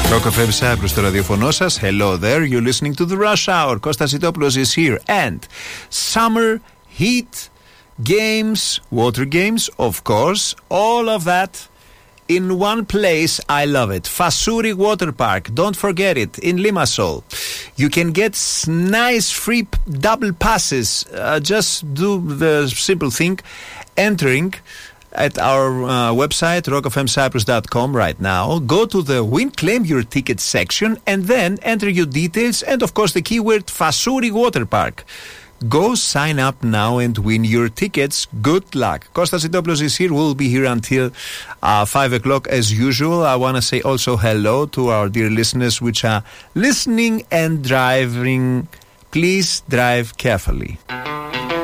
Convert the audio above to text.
Rock FM Cyprus στο ραδιοφωνό σας. Hello there, you're listening to the Rush Hour. Κώστας Σιτόπουλος is here. And summer heat games, water games, of course, all of that in one place. I love it. Fasuri Water Park, don't forget it, in Limassol. You can get nice free double passes. Just do the simple thing, entering at our website rockfmcyprus.com right now. Go to the win, claim your ticket section, and then enter your details and of course the keyword Fasuri Water Park. Go sign up now and win your tickets. Good luck. Kostas Sitopoulos is here. We'll be here until 5 o'clock as usual. I want to say also hello to our dear listeners which are listening and driving. Please drive carefully.